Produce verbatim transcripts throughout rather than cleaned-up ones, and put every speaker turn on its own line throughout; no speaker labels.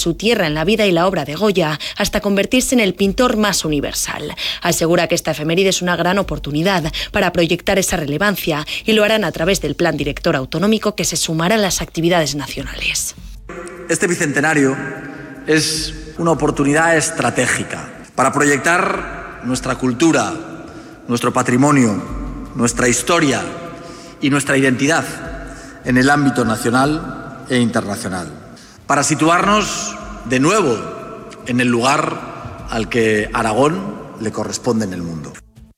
su tierra en la vida y la obra de Goya, hasta convertirse en el pintor más universal. Asegura que esta efeméride es una gran oportunidad para proyectar esa relevancia y lo harán a través del Plan Director Autonómico que se sumará a las actividades nacionales.
Este bicentenario es una oportunidad estratégica para proyectar nuestra cultura, nuestro patrimonio, nuestra historia y nuestra identidad en el ámbito nacional e internacional, para situarnos de nuevo en el lugar al que Aragón le corresponde en el mundo.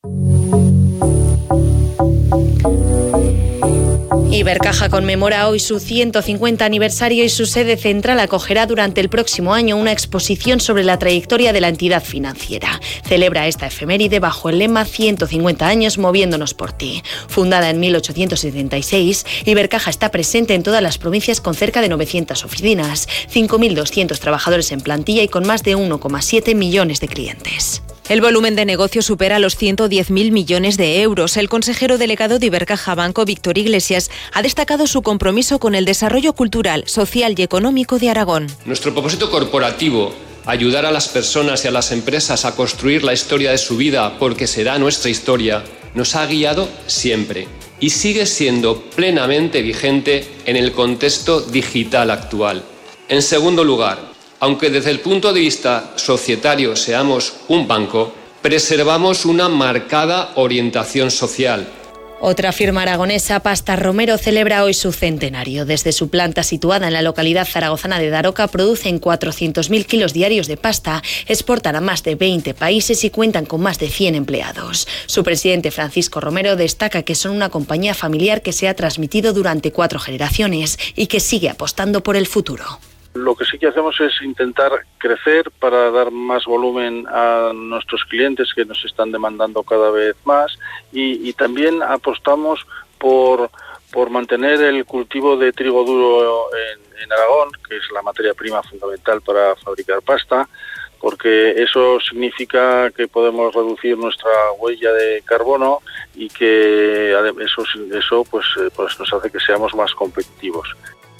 Ibercaja conmemora hoy su ciento cincuenta aniversario y su sede central acogerá durante el próximo año una exposición sobre la trayectoria de la entidad financiera. Celebra esta efeméride bajo el lema ciento cincuenta años moviéndonos por ti. Fundada en mil ochocientos setenta y seis, Ibercaja está presente en todas las provincias con cerca de novecientas oficinas, cinco mil doscientos trabajadores en plantilla y con más de uno coma siete millones de clientes.
El volumen de negocio supera los ciento diez mil millones de euros. El consejero delegado de Ibercaja Banco, Víctor Iglesias, ha destacado su compromiso con el desarrollo cultural, social y económico de Aragón.
Nuestro propósito corporativo, ayudar a las personas y a las empresas a construir la historia de su vida porque será nuestra historia, nos ha guiado siempre y sigue siendo plenamente vigente en el contexto digital actual. En segundo lugar, aunque desde el punto de vista societario seamos un banco, preservamos una marcada orientación social.
Otra firma aragonesa, Pasta Romero, celebra hoy su centenario. Desde su planta situada en la localidad zaragozana de Daroca producen cuatrocientos mil kilos diarios de pasta, exportan a más de veinte países y cuentan con más de cien empleados. Su presidente, Francisco Romero, destaca que son una compañía familiar que se ha transmitido durante cuatro generaciones y que sigue apostando por el futuro.
Lo que sí que hacemos es intentar crecer para dar más volumen a nuestros clientes que nos están demandando cada vez más y, y también apostamos por, por mantener el cultivo de trigo duro en, en Aragón, que es la materia prima fundamental para fabricar pasta, porque eso significa que podemos reducir nuestra huella de carbono y que eso, eso pues, pues nos hace que seamos más competitivos.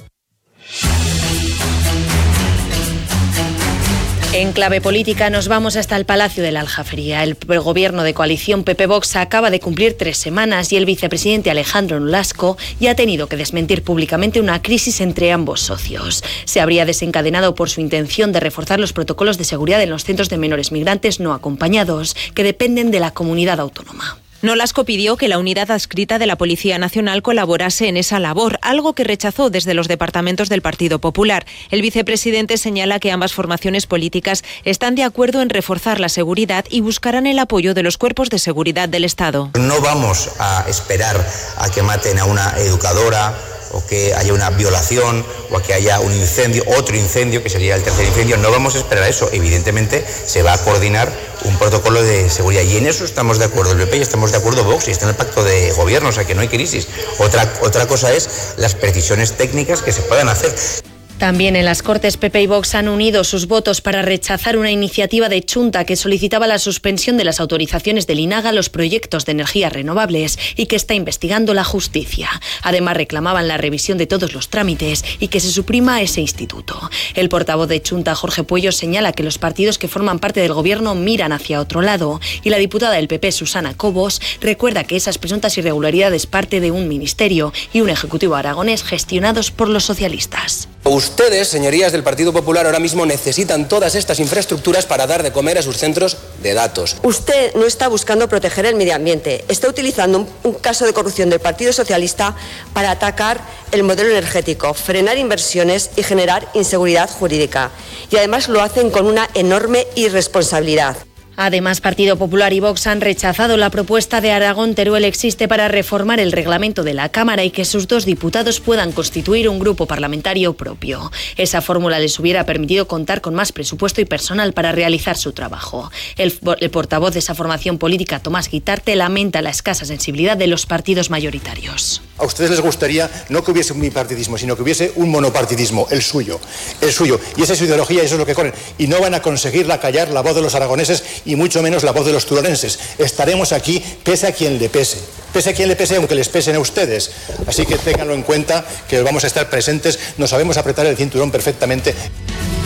En clave política nos vamos hasta el Palacio de la Aljafería. El gobierno de coalición P P-Vox acaba de cumplir tres semanas y el vicepresidente Alejandro Nolasco ya ha tenido que desmentir públicamente una crisis entre ambos socios. Se habría desencadenado por su intención de reforzar los protocolos de seguridad en los centros de menores migrantes no acompañados, que dependen de la comunidad autónoma.
Nolasco pidió que la unidad adscrita de la Policía Nacional colaborase en esa labor, algo que rechazó desde los departamentos del Partido Popular. El vicepresidente señala que ambas formaciones políticas están de acuerdo en reforzar la seguridad y buscarán el apoyo de los cuerpos de seguridad del Estado.
No vamos a esperar a que maten a una educadora o que haya una violación o a que haya un incendio, otro incendio, que sería el tercer incendio. No vamos a esperar a eso. Evidentemente se va a coordinar un protocolo de seguridad y en eso estamos de acuerdo el P P y estamos de acuerdo Vox y está en el pacto de gobierno, o sea que no hay crisis. Otra, otra cosa es las precisiones técnicas que se puedan hacer.
También en las Cortes P P y Vox han unido sus votos para rechazar una iniciativa de Chunta que solicitaba la suspensión de las autorizaciones del INAGA a los proyectos de energías renovables y que está investigando la justicia. Además reclamaban la revisión de todos los trámites y que se suprima ese instituto. El portavoz de Chunta, Jorge Puello, señala que los partidos que forman parte del gobierno miran hacia otro lado y la diputada del P P, Susana Cobos, recuerda que esas presuntas irregularidades parte de un ministerio y un ejecutivo aragonés gestionados por los socialistas.
Ustedes, señorías del Partido Popular, ahora mismo necesitan todas estas infraestructuras para dar de comer a sus centros de datos.
Usted no está buscando proteger el medio ambiente, está utilizando un, un caso de corrupción del Partido Socialista para atacar el modelo energético, frenar inversiones y generar inseguridad jurídica. Y además lo hacen con una enorme irresponsabilidad.
Además, Partido Popular y Vox han rechazado la propuesta de Aragón Teruel Existe para reformar el reglamento de la Cámara y que sus dos diputados puedan constituir un grupo parlamentario propio. Esa fórmula les hubiera permitido contar con más presupuesto y personal para realizar su trabajo. El, el portavoz de esa formación política, Tomás Guitarte, lamenta la escasa sensibilidad de los partidos mayoritarios.
A ustedes les gustaría no que hubiese un bipartidismo, sino que hubiese un monopartidismo, el suyo, el suyo. Y esa es su ideología y eso es lo que corren. Y no van a conseguirla callar la voz de los aragoneses y mucho menos la voz de los turolenses. Estaremos aquí pese a quien le pese. Pese a quien le pese, aunque les pesen a ustedes. Así que ténganlo en cuenta, que vamos a estar presentes. Nos sabemos apretar el cinturón perfectamente.